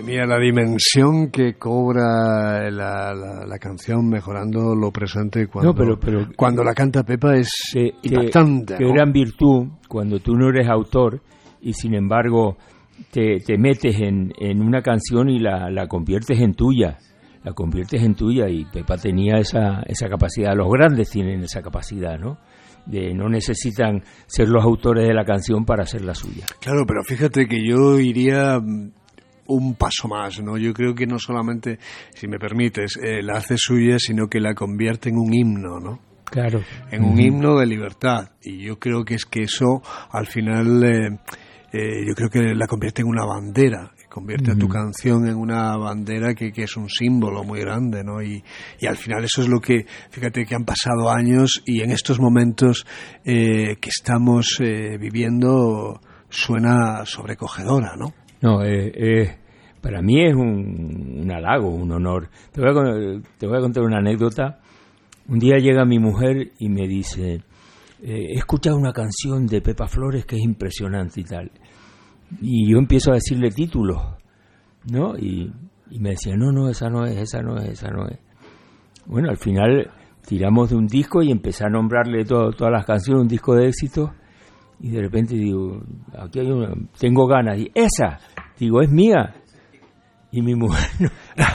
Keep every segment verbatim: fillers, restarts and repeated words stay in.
mía, la dimensión que cobra la, la, la canción mejorando lo presente cuando, no, pero, pero, cuando la canta Pepa es que, impactante. Que, ¿no? que gran virtud cuando tú no eres autor y sin embargo te, te metes en, en una canción y la, la conviertes en tuya. La conviertes en tuya y Pepa tenía esa, esa capacidad. Los grandes tienen esa capacidad, ¿no? De no necesitan ser los autores de la canción para hacerla suya. Claro, pero fíjate que yo iría un paso más, ¿no? Yo creo que no solamente, si me permites, eh, la hace suya, sino que la convierte en un himno, ¿no? Claro. En un uh-huh. himno de libertad. Y yo creo que es que eso, al final, eh, eh, yo creo que la convierte en una bandera. Convierte uh-huh. a tu canción en una bandera que, que es un símbolo muy grande, ¿no? Y, y al final eso es lo que, fíjate que han pasado años y en estos momentos eh, que estamos eh, viviendo suena sobrecogedora, ¿no? No, eh, eh, para mí es un, un halago, un honor. Te voy, a, te voy a contar una anécdota. Un día llega mi mujer y me dice, eh, he escuchado una canción de Pepa Flores que es impresionante y tal. Y yo empiezo a decirle títulos, ¿no? Y, y me decía, no, no, esa no es, esa no es, esa no es. Bueno, al final tiramos de un disco y empecé a nombrarle todo, todas las canciones, un disco de éxito, y de repente digo, aquí hay una, tengo ganas, y esa, digo, es mía. Y mi mujer no,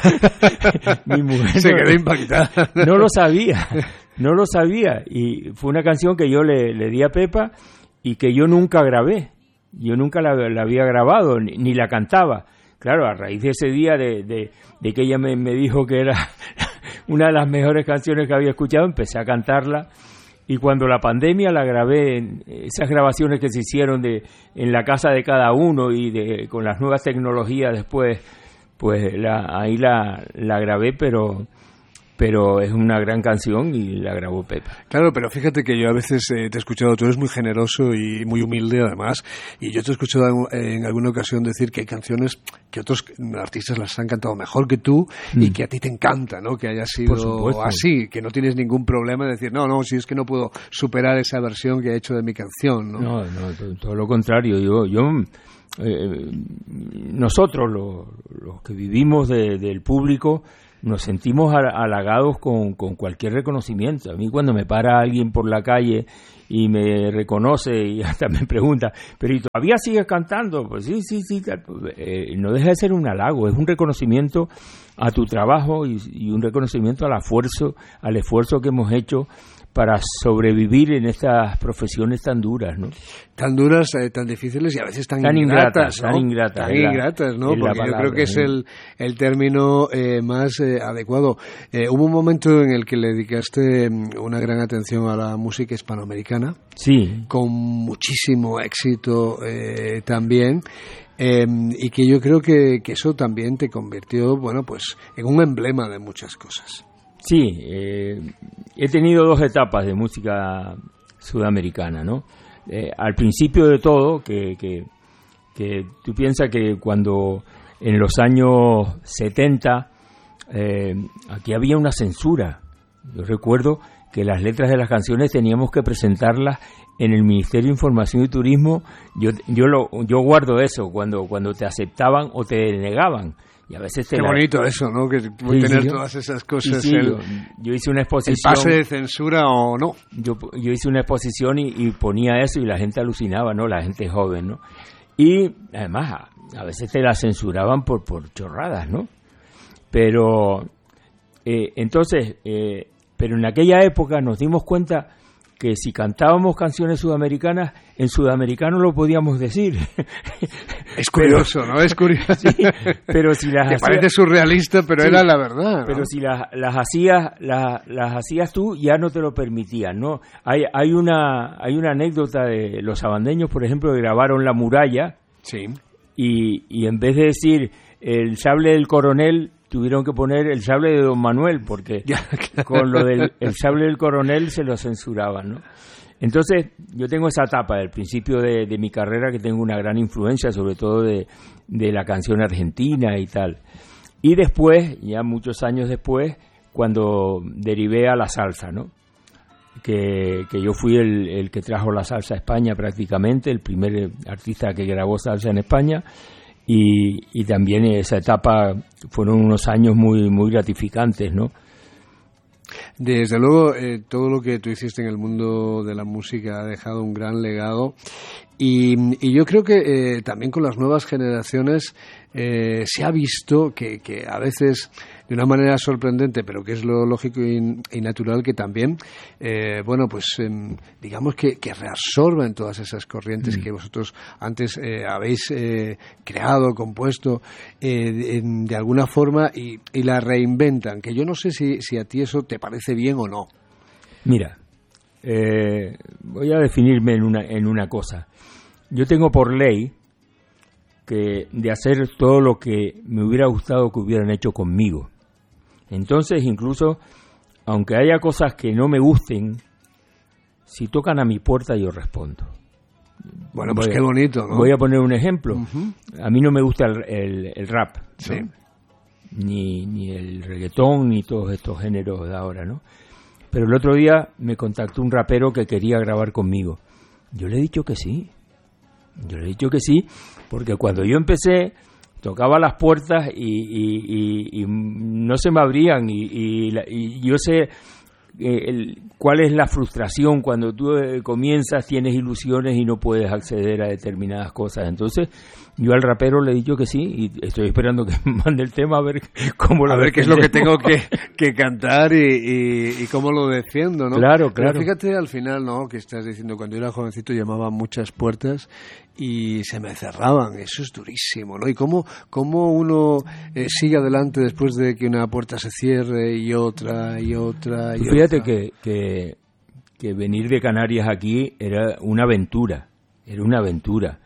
mi mujer se no, quedó impactada. No lo sabía, no lo sabía. Y fue una canción que yo le, le di a Pepa y que yo nunca grabé. Yo nunca la, la había grabado, ni, ni la cantaba. Claro, a raíz de ese día de, de, de que ella me, me dijo que era una de las mejores canciones que había escuchado, empecé a cantarla. Y cuando la pandemia la grabé, en esas grabaciones que se hicieron de en la casa de cada uno y de con las nuevas tecnologías después, pues la, ahí la, la grabé, pero... pero es una gran canción y la grabó Pepa. Claro, pero fíjate que yo a veces eh, te he escuchado, tú eres muy generoso y muy humilde además, y yo te he escuchado en alguna ocasión decir que hay canciones que otros artistas las han cantado mejor que tú mm. y que a ti te encanta, ¿no? Que haya sido así, que no tienes ningún problema de decir, no, no, si es que no puedo superar esa versión que he hecho de mi canción, ¿no? No, no, todo, todo lo contrario, yo... yo eh, nosotros, los, los que vivimos de, del público, nos sentimos halagados con, con cualquier reconocimiento. A mí cuando me para alguien por la calle y me reconoce y hasta me pregunta, pero ¿y todavía sigues cantando? Pues sí, sí, sí. Eh, no deja de ser un halago, es un reconocimiento a tu trabajo y, y un reconocimiento al esfuerzo, al esfuerzo que hemos hecho para sobrevivir en estas profesiones tan duras, ¿no? Tan duras, eh, tan difíciles y a veces tan, tan ingratas, ingratas, ¿no? Tan ingratas, tan ingratas, ¿no? Porque palabra, yo creo que es el, el término eh, más eh, adecuado. Eh, hubo un momento en el que le dedicaste una gran atención a la música hispanoamericana. Sí. Con muchísimo éxito eh, también. Eh, y que yo creo que, que eso también te convirtió, bueno, pues en un emblema de muchas cosas. Sí, eh, he tenido dos etapas de música sudamericana, ¿no? Eh, al principio de todo, que, que, que tú piensas que cuando en los años setenta eh, aquí había una censura. Yo recuerdo que las letras de las canciones teníamos que presentarlas en el Ministerio de Información y Turismo. Yo yo lo yo guardo eso cuando cuando te aceptaban o te denegaban. Y a veces te Qué la... bonito eso, ¿no? Que sí, tener sí, todas esas cosas. Sí, sí, el, yo, yo hice una exposición. El pase de censura o no. Yo, yo hice una exposición y, y ponía eso y la gente alucinaba, ¿no? La gente joven, ¿no? Y además a, a veces te la censuraban por, por chorradas, ¿no? Pero eh, entonces, eh, pero en aquella época nos dimos cuenta que si cantábamos canciones sudamericanas, en sudamericano lo podíamos decir. Es curioso, pero, ¿no? Es curioso. Sí, pero si las Te hacías, parece surrealista, pero sí, era la verdad, ¿no? Pero si las, las hacías, las, las hacías tú, ya no te lo permitían, ¿no? Hay, hay una, hay una anécdota de los sabandeños, por ejemplo, que grabaron La Muralla. Sí. Y, y en vez de decir el sable del coronel, tuvieron que poner el sable de Don Manuel, porque ya, claro. Con lo del el sable del coronel se lo censuraban, ¿no? Entonces, yo tengo esa etapa del principio de, de mi carrera que tengo una gran influencia, sobre todo de, de la canción argentina y tal. Y después, ya muchos años después, cuando derivé a la salsa, ¿no? Que, que yo fui el, el que trajo la salsa a España prácticamente, el primer artista que grabó salsa en España. y, y también esa etapa fueron unos años muy, muy gratificantes, ¿no? Desde luego, eh, todo lo que tú hiciste en el mundo de la música ha dejado un gran legado y, y yo creo que eh, también con las nuevas generaciones eh, se ha visto que, que a veces de una manera sorprendente, pero que es lo lógico y, y natural, que también, eh, bueno, pues eh, digamos que, que reabsorben todas esas corrientes mm. que vosotros antes eh, habéis eh, creado, compuesto, eh, de, de alguna forma y, y la reinventan, que yo no sé si, si a ti eso te parece bien o no. Mira, eh, voy a definirme en una, en una cosa. Yo tengo por ley que de hacer todo lo que me hubiera gustado que hubieran hecho conmigo. Entonces, incluso, aunque haya cosas que no me gusten, si tocan a mi puerta yo respondo. Bueno, pues voy, qué bonito, ¿no? Voy a poner un ejemplo. Uh-huh. A mí no me gusta el, el, el rap, ¿no? Sí. Ni, ni el reggaetón, ni todos estos géneros de ahora, ¿no? Pero el otro día me contactó un rapero que quería grabar conmigo. Yo le he dicho que sí. Yo le he dicho que sí, porque cuando yo empecé tocaba las puertas y, y, y, y no se me abrían y, y, y yo sé el, cuál es la frustración cuando tú eh, comienzas, tienes ilusiones y no puedes acceder a determinadas cosas. Entonces yo al rapero le he dicho que sí y estoy esperando que me mande el tema a ver cómo lo a ver qué es lo que tengo que, que cantar y, y, y cómo lo defiendo, ¿no? Claro, claro. Pero fíjate al final, ¿no? Que estás diciendo, cuando yo era jovencito llamaba muchas puertas y se me cerraban. Eso es durísimo, ¿no? Y cómo, cómo uno eh, sigue adelante después de que una puerta se cierre y otra y otra y pues fíjate otra. Que, que, que venir de Canarias aquí era una aventura, era una aventura.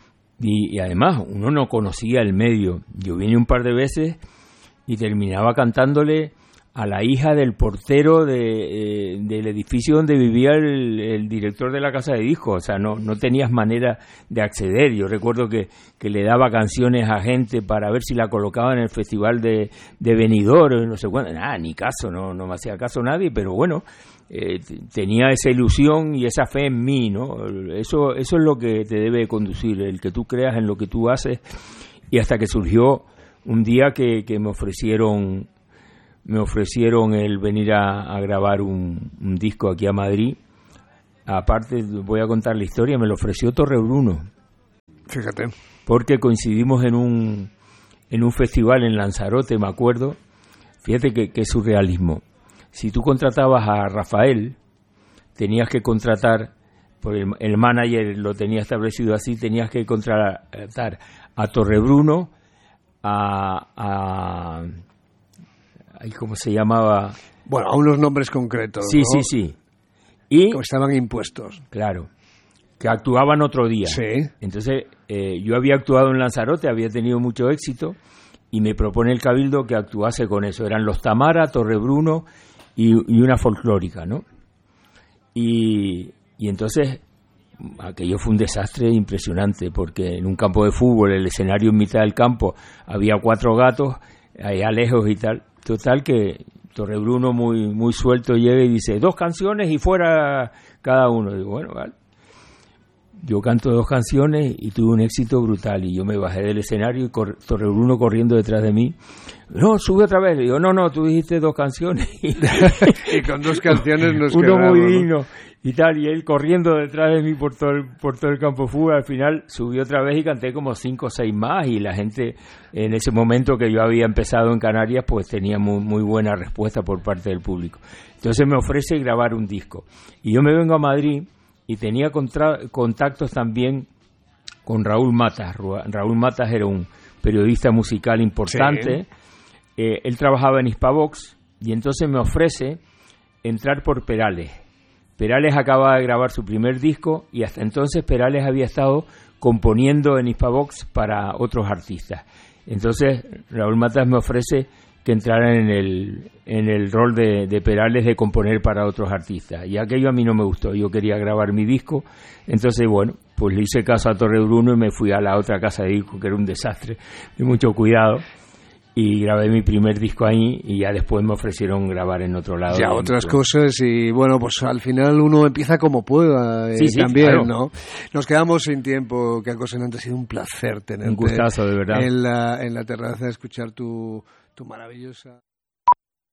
Y, y además uno no conocía el medio. Yo vine un par de veces y terminaba cantándole a la hija del portero de, eh, del edificio donde vivía el, el director de la casa de discos. O sea, no, no tenías manera de acceder. Yo recuerdo que, que le daba canciones a gente para ver si la colocaba en el festival de, de Benidorm, no sé cuándo. Nada, ni caso, no, no me hacía caso nadie, pero bueno, eh, tenía esa ilusión y esa fe en mí, ¿no? Eso, eso es lo que te debe conducir, el que tú creas en lo que tú haces. Y hasta que surgió un día que, que me ofrecieron... me ofrecieron el venir a, a grabar un, un disco aquí a Madrid. Aparte, voy a contar la historia, me lo ofreció Torrebruno. Fíjate. Porque coincidimos en un en un festival en Lanzarote, me acuerdo. Fíjate que, que surrealismo. Si tú contratabas a Rafael, tenías que contratar, por el, el manager lo tenía establecido así, tenías que contratar a Torrebruno, a... a ¿cómo se llamaba? Bueno, a unos nombres concretos, sí, ¿no? Sí, sí, sí. Y como estaban impuestos. Claro, que actuaban otro día. Sí. Entonces, eh, yo había actuado en Lanzarote, había tenido mucho éxito, y me propone el Cabildo que actuase con eso. Eran los Tamara, Torrebruno y, y una folclórica, ¿no? Y, y entonces, aquello fue un desastre impresionante, porque en un campo de fútbol, el escenario en mitad del campo, había cuatro gatos, allá lejos y tal. Total que Torrebruno muy muy suelto llega y dice, dos canciones y fuera cada uno. Digo, bueno, vale. Yo canto dos canciones y tuve un éxito brutal. Y yo me bajé del escenario y cor- Torrebruno corriendo detrás de mí. No, sube otra vez. Digo, no, no, tú dijiste dos canciones. Y con dos canciones nos uno quedamos, muy ¿no? digno. Y tal, y él corriendo detrás de mí por todo el, por todo el campo de fútbol. Al final subí otra vez y canté como cinco o seis más, y la gente en ese momento que yo había empezado en Canarias pues tenía muy, muy buena respuesta por parte del público. Entonces me ofrece grabar un disco y yo me vengo a Madrid y tenía contra, contactos también con Raúl Matas. Raúl Matas era un periodista musical importante. Sí. Eh, él trabajaba en Hispavox y entonces me ofrece entrar por Perales. Perales acaba de grabar su primer disco y hasta entonces Perales había estado componiendo en Hispavox para otros artistas. Entonces Raúl Matas me ofrece que entrara en el en el rol de, de Perales de componer para otros artistas. Y aquello a mí no me gustó, yo quería grabar mi disco. Entonces, bueno, pues le hice caso a Torrebruno y me fui a la otra casa de disco, que era un desastre, de mucho cuidado. y grabé mi primer disco ahí y ya después me ofrecieron grabar en otro lado. Ya otras cosas y bueno, pues al final uno empieza como pueda eh, sí, sí, también, claro. ¿no? Nos quedamos sin tiempo, que Acosenante, ha sido un placer tenerte. Un gustazo, de verdad. En la, en la terraza, escuchar tu, tu maravillosa...